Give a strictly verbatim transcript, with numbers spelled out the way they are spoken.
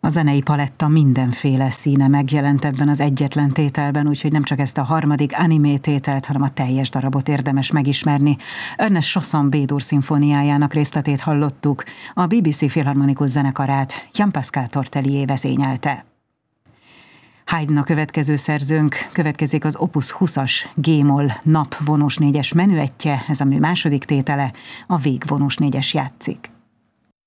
A zenei paletta mindenféle színe megjelent ebben az egyetlen tételben, úgyhogy nem csak ezt a harmadik animé tételt, hanem a teljes darabot érdemes megismerni. Ernest Chausson B-dur szimfóniájának részletét hallottuk, a bé bé cé Filharmonikus Zenekarát Jean-Pascal Tortelier vezényelte. Haydn a következő szerzőnk, következik az Opus húszas G-moll nap vonós négyes menüettje, ez a mű második tétele, a vég vonós négyes játszik.